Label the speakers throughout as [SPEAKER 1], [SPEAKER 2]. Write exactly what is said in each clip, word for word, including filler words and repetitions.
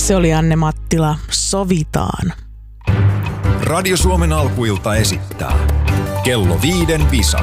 [SPEAKER 1] Se oli Anne Mattila, Sovitaan.
[SPEAKER 2] Radio Suomen alkuilta esittää Kello viiden Visa.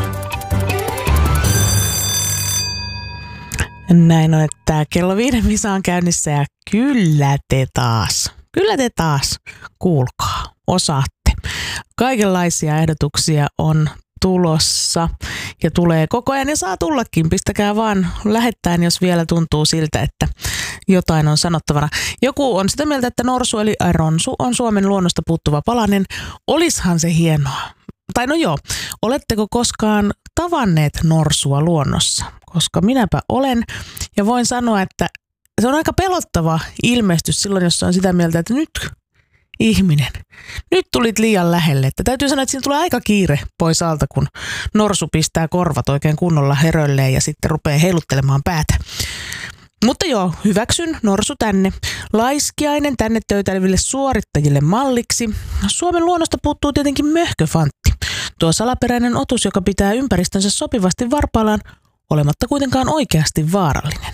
[SPEAKER 1] Näin on, että Kello viiden Visa on käynnissä ja kyllä te taas, kyllä te taas, kuulkaa, osaatte. Kaikenlaisia ehdotuksia on tulossa ja tulee koko ajan ja saa tullakin. Pistäkää vaan lähettäen, jos vielä tuntuu siltä, että jotain on sanottavana. Joku on sitä mieltä, että norsu eli ronsu on Suomen luonnosta puuttuva palanen. Olishan se hienoa. Tai no joo, oletteko koskaan tavanneet norsua luonnossa? Koska minäpä olen ja voin sanoa, että se on aika pelottava ilmestys silloin, jos on sitä mieltä, että nyt ihminen, nyt tulit liian lähelle. Että täytyy sanoa, että siinä tulee aika kiire pois alta, kun norsu pistää korvat oikein kunnolla herölleen ja sitten rupeaa heiluttelemaan päätä. Mutta joo, hyväksyn norsu tänne. Laiskiainen tänne töytäileville suorittajille malliksi. Suomen luonnosta puuttuu tietenkin möhköfantti. Tuo salaperäinen otus, joka pitää ympäristönsä sopivasti varpaillaan, olematta kuitenkaan oikeasti vaarallinen.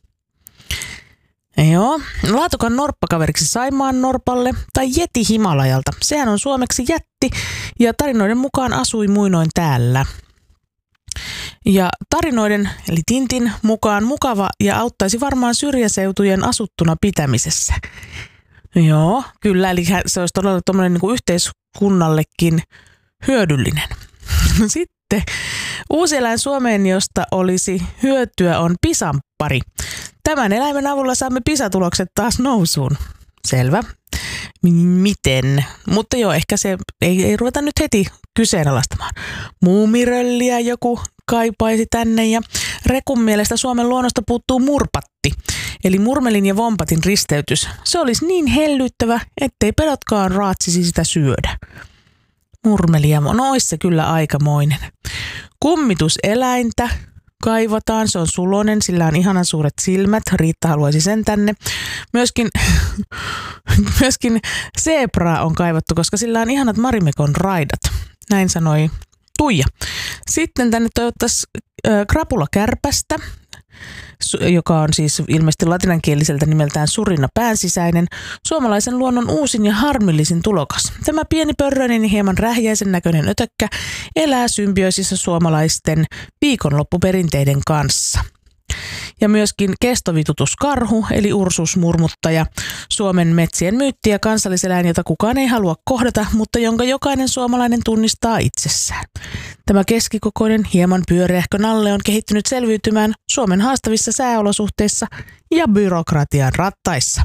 [SPEAKER 1] Joo, laatukan norppakaveriksi Saimaan norpalle tai Jeti Himalajalta. Sehän on suomeksi jätti ja tarinoiden mukaan asui muinoin täällä. Ja tarinoiden, eli Tintin mukaan mukava ja auttaisi varmaan syrjäseutujen asuttuna pitämisessä. Joo, kyllä, eli se olisi todella tommoinen niin kuin yhteiskunnallekin hyödyllinen. Sitten uusi eläin Suomeen, josta olisi hyötyä, on pisanpari. Tämän eläimen avulla saamme pisatulokset taas nousuun. Selvä. Miten? Mutta joo, ehkä se ei, ei ruveta nyt heti kyseenalaistamaan. Muumirölliä joku kaipaisi tänne ja Rekun mielestä Suomen luonnosta puuttuu murpatti. Eli murmelin ja vompatin risteytys. Se olisi niin hellyttävä, ettei pelotkaan raatsisi sitä syödä. Murmelia, no ois se kyllä aikamoinen. Kummituseläintä kaivataan, se on sulonen, sillä on ihanan suuret silmät, Riitta haluaisi sen tänne. Myöskin, myöskin zebraa on kaivattu, koska sillä on ihanat Marimekon raidat, näin sanoi Tuija. Sitten tänne toivottaisiin äh, krapulakärpästä, joka on siis ilmeisesti latinankieliseltä nimeltään surina päänsisäinen, suomalaisen luonnon uusin ja harmillisin tulokas. Tämä pieni pörröinen ja hieman rähjäisen näköinen ötökkä elää symbioosissa suomalaisten viikonloppuperinteiden kanssa. Ja myöskin kestovitutuskarhu, eli Ursus murmuttaja, Suomen metsien myytti ja kansalliseläin, jota kukaan ei halua kohdata, mutta jonka jokainen suomalainen tunnistaa itsessään. Tämä keskikokoinen, hieman pyöreähkö nalle on kehittynyt selviytymään Suomen haastavissa sääolosuhteissa ja byrokratian rattaissa.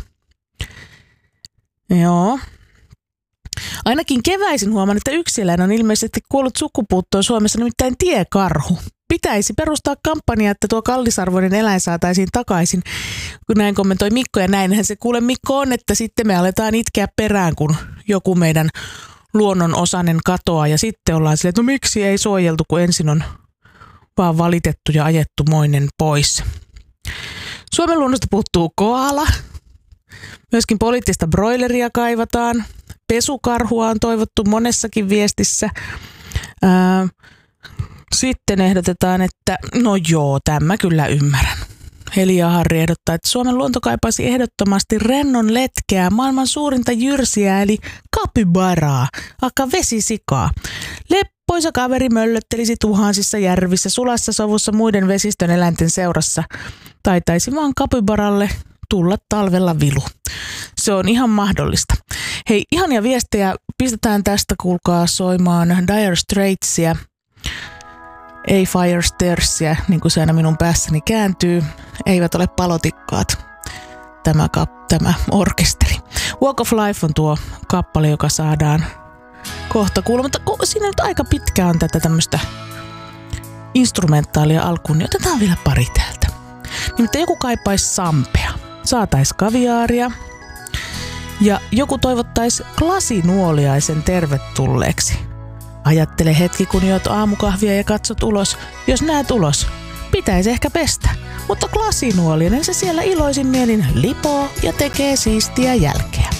[SPEAKER 1] Joo. Ainakin keväisin huomaan, että yksi eläin on ilmeisesti kuollut sukupuuttoon Suomessa, nimittäin tiekarhu. Pitäisi perustaa kampanja, että tuo kallisarvoinen eläin saataisiin takaisin, kun näin kommentoi Mikko. Ja näinhän se kuule Mikko on, että sitten me aletaan itkeä perään, kun joku meidän luonnon osainen katoaa. Ja sitten ollaan silleen, että no miksi ei suojeltu, kun ensin on vaan valitettu ja ajettu moinen pois. Suomen luonnosta puuttuu koala. Myöskin poliittista broileria kaivataan. Pesukarhua on toivottu monessakin viestissä. Ää, Sitten ehdotetaan, että no joo, tämä kyllä ymmärrän. Helia Harri ehdottaa, että Suomen luonto kaipaisi ehdottomasti rennon letkeää, maailman suurinta jyrsiä eli kapibaraa, akka vesisikaa. Leppoisa kaveri möllöttelisi tuhansissa järvissä, sulassa sovussa muiden vesistön eläinten seurassa. Taitaisi vaan kapibaralle tulla talvella vilu. Se on ihan mahdollista. Hei, ihania viestejä pistetään tästä, kuulkaa soimaan Dire Straitsia. Ei Fire Starsia, niin kuin se aina minun päässäni kääntyy. Eivät ole palotikkaat, tämä, kap, tämä orkesteri. Walk of Life on tuo kappale, joka saadaan kohta kuulla. Mutta siinä nyt aika pitkä on tätä tämmöistä instrumentaalia alkuun, niin otetaan vielä pari täältä. Nimittäin joku kaipaisi sampea, saatais kaviaaria ja joku toivottaisi glasinuoliaisen tervetulleeksi. Ajattele hetki, kun juot aamukahvia ja katsot ulos. Jos näet ulos, pitäisi ehkä pestä. Mutta glasinuolinen se siellä iloisin mielin lipoo ja tekee siistiä jälkeä.